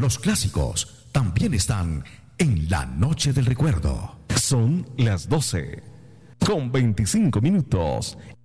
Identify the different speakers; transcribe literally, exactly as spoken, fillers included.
Speaker 1: Los clásicos también están en la noche del recuerdo.
Speaker 2: Son las doce con veinticinco minutos